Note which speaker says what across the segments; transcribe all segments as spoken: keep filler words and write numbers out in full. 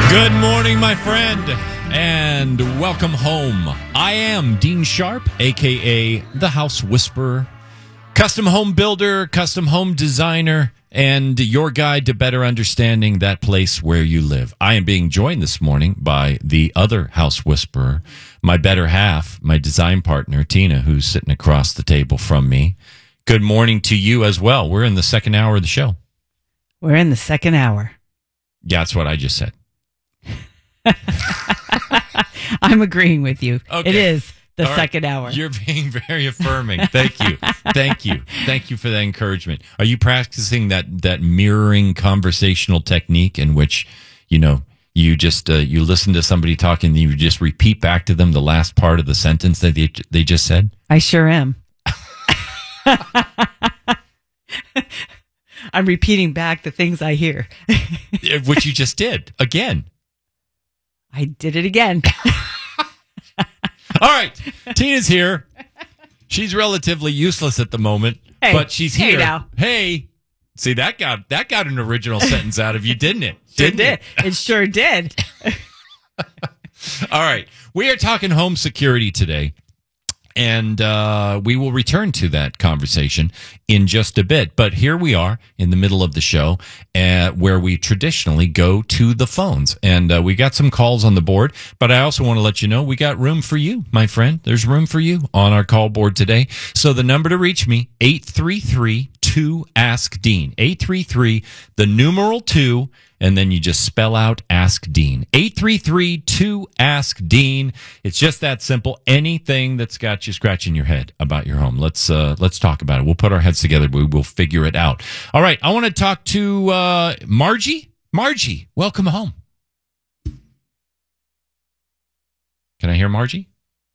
Speaker 1: Good morning, my friend, and welcome home. I am Dean Sharp, a k a. The House Whisperer, custom home builder, custom home designer, and your guide to better understanding that place where you live. I am being joined this morning by the other House Whisperer, my better half, my design partner, Tina, who's sitting across the table from me. Good morning to you as well. We're in the second hour of the show.
Speaker 2: We're in the second hour.
Speaker 1: Yeah, that's what I just said.
Speaker 2: I'm agreeing with you.
Speaker 1: Okay.
Speaker 2: It is the
Speaker 1: All
Speaker 2: second
Speaker 1: right.
Speaker 2: hour.
Speaker 1: You're being very affirming. Thank you. Thank you. Thank you for that encouragement. Are you practicing that, that mirroring conversational technique in which, you know, you just, uh, you listen to somebody talking and you just repeat back to them the last part of the sentence that they, they just said?
Speaker 2: I sure am. I'm repeating back the things I hear.
Speaker 1: Which you just did. Again.
Speaker 2: I did it again.
Speaker 1: All right. Tina's here. She's relatively useless at the moment,
Speaker 2: Hey,
Speaker 1: but she's
Speaker 2: hey
Speaker 1: here.
Speaker 2: now.
Speaker 1: Hey. See, that got that got an original sentence out of you, didn't it?
Speaker 2: Sure
Speaker 1: Didn't
Speaker 2: did. It sure did.
Speaker 1: All right. We are talking home security today. And uh, we will return to that conversation in just a bit. But here we are in the middle of the show uh, where we traditionally go to the phones. And uh, we got some calls on the board. But I also want to let you know we got room for you, my friend. There's room for you on our call board today. So the number to reach me, eight three three, two, ask Dean. eight three three, the numeral two, and then you just spell out Ask Dean. eight three three, two, ask Dean. It's just that simple. Anything that's got you scratching your head about your home. Let's uh, let's talk about it. We'll put our heads together. We will figure it out. All right. I want to talk to uh, Margie. Margie, welcome home. Can I hear Margie?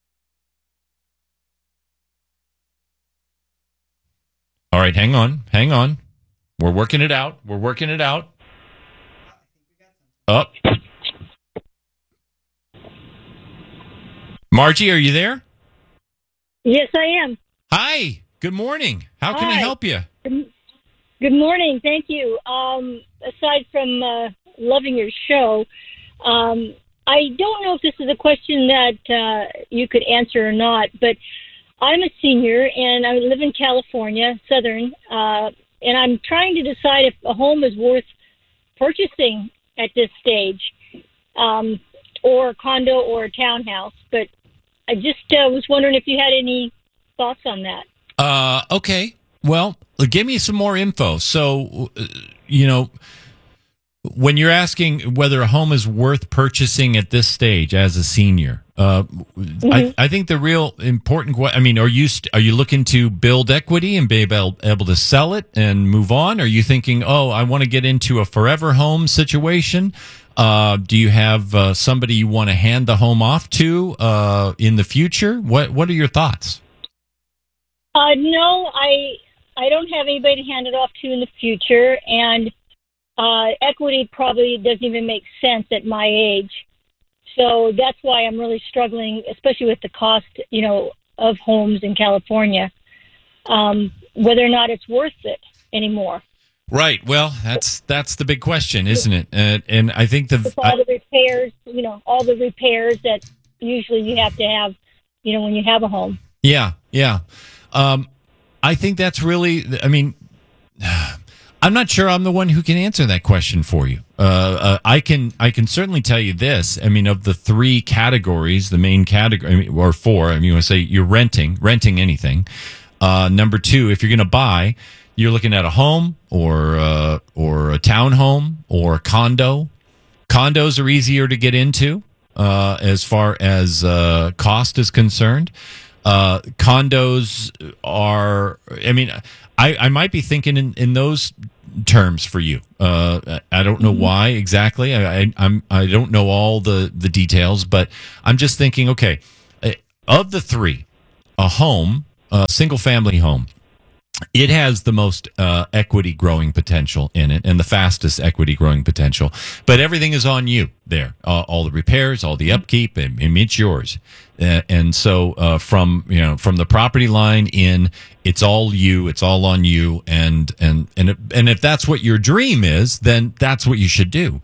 Speaker 1: All right. Hang on. Hang on. We're working it out. We're working it out. Up. Margie, are you there?
Speaker 3: Yes, I am.
Speaker 1: Hi. Good morning. How can I
Speaker 3: Hi.
Speaker 1: help you?
Speaker 3: Good morning. Thank you. Um, aside from uh, loving your show, um, I don't know if this is a question that uh, you could answer or not, but I'm a senior and I live in California, Southern, uh, and I'm trying to decide if a home is worth purchasing at this stage, um, or a condo or a townhouse. But I just uh, was wondering if you had any thoughts on that.
Speaker 1: Uh, okay. Well, give me some more info. So, uh, you know, when you're asking whether a home is worth purchasing at this stage as a senior, uh, mm-hmm. I, I think the real important question, I mean, are you, st- are you looking to build equity and be able, able to sell it and move on? Are you thinking, oh, I want to get into a forever home situation? Uh, do you have uh, somebody you want to hand the home off to uh, in the future? What What are your thoughts?
Speaker 3: Uh, no, I I don't have anybody to hand it off to in the future, and uh, equity probably doesn't even make sense at my age. So that's why I'm really struggling, especially with the cost, you know, of homes in California, um, whether or not it's worth it anymore.
Speaker 1: Right. Well, that's that's the big question, isn't it? And, and I think the
Speaker 3: with all
Speaker 1: I,
Speaker 3: the repairs, you know, all the repairs that usually you have to have, you know, when you have a home.
Speaker 1: Yeah, yeah. Um, I think that's really. I mean, I'm not sure I'm the one who can answer that question for you. Uh, uh, I can I can certainly tell you this. I mean, of the three categories, the main category, I mean, or four. I mean, you want to say you're renting, renting anything. Uh, number two, if you're going to buy, you're looking at a home or uh, or a townhome or a condo. Condos are easier to get into uh, as far as uh, cost is concerned. Uh, condos are, I mean, I, I might be thinking in, in those terms for you. Uh, I don't know why exactly. I, I, I'm, I don't know all the, the details, but I'm just thinking, okay, of the three, a home, a single family home, it has the most uh, equity growing potential in it and the fastest equity growing potential. But everything is on you there. Uh, all the repairs, all the upkeep, and, and it's yours. Uh, and so uh, from you know from the property line in, it's all you. It's all on you. And and and it, and if that's what your dream is, then that's what you should do.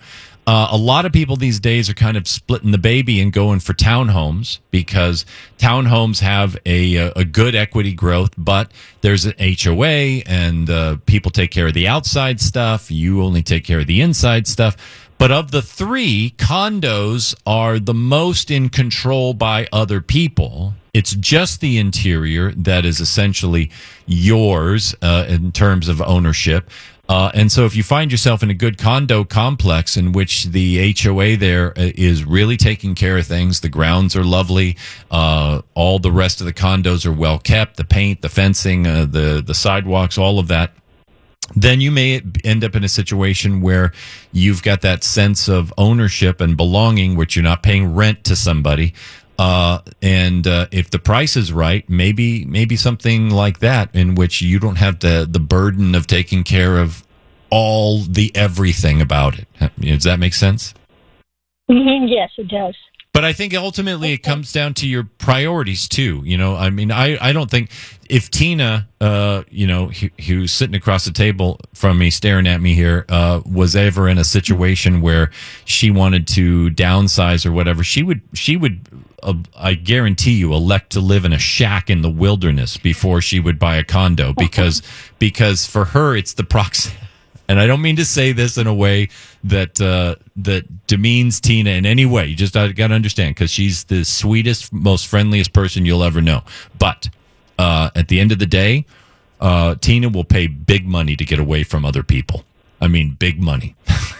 Speaker 1: Uh, a lot of people these days are kind of splitting the baby and going for townhomes because townhomes have a a good equity growth, but there's an H O A and uh, people take care of the outside stuff. You only take care of the inside stuff. But of the three, condos are the most in control by other people. It's just the interior that is essentially yours uh, in terms of ownership. Uh, and so if you find yourself in a good condo complex in which the H O A there is really taking care of things, the grounds are lovely, uh, all the rest of the condos are well kept, the paint, the fencing, uh, the, the sidewalks, all of that, then you may end up in a situation where you've got that sense of ownership and belonging, which you're not paying rent to somebody. Uh, and uh, if the price is right, maybe maybe something like that in which you don't have the, the burden of taking care of all the everything about it. Does that make sense?
Speaker 3: Mm-hmm, yes, it does.
Speaker 1: But I think ultimately it comes down to your priorities too. You know, I mean, I, I don't think if Tina, uh, you know, who, who's sitting across the table from me, staring at me here, uh, was ever in a situation where she wanted to downsize or whatever, she would, she would, uh, I guarantee you, elect to live in a shack in the wilderness before she would buy a condo because, because for her, it's the proximity. And I don't mean to say this in a way that uh, that demeans Tina in any way. You just got to understand because she's the sweetest, most friendliest person you'll ever know. But uh, at the end of the day, uh, Tina will pay big money to get away from other people. I mean, big money.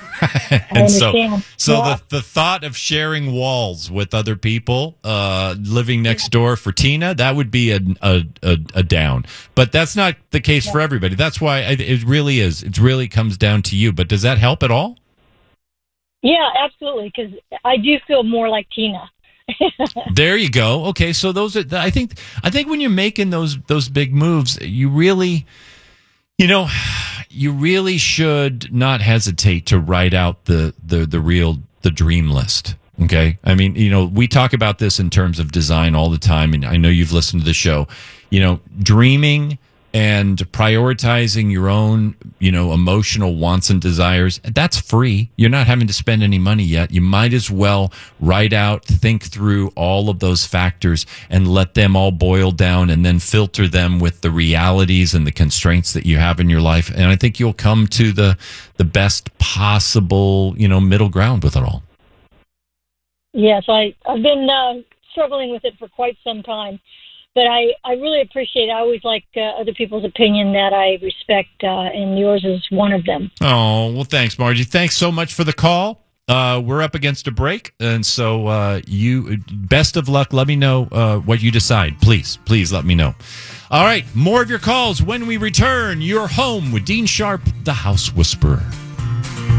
Speaker 1: And so, so
Speaker 3: yeah.
Speaker 1: the, the thought of sharing walls with other people, uh, living next door for Tina, that would be a, a, a, a down. But that's not the case yeah. for everybody. That's why it, it really is. It really comes down to you. But does that help at all?
Speaker 3: Yeah, absolutely. Because I do feel more like Tina.
Speaker 1: There you go. Okay, so those are. I think. I think when you're making those those big moves, you really, you know. You really should not hesitate to write out the, the, the real, the dream list. Okay. I mean, you know, we talk about this in terms of design all the time. And I know you've listened to the show, you know, dreaming and prioritizing your own, you know, emotional wants and desires. That's free. You're not having to spend any money yet. You might as well write out, think through all of those factors and let them all boil down and then filter them with the realities and the constraints that you have in your life. And I think you'll come to the, the best possible, you know, middle ground with it all.
Speaker 3: Yes, I, I've been uh, struggling with it for quite some time. But I, I really appreciate it. I always like uh, other people's opinion that I respect, uh, and yours is one of them.
Speaker 1: Oh, well, thanks, Margie. Thanks so much for the call. Uh, we're up against a break, and so uh, you best of luck. Let me know uh, what you decide. Please, please let me know. All right, more of your calls when we return. You're home with Dean Sharp, the House Whisperer.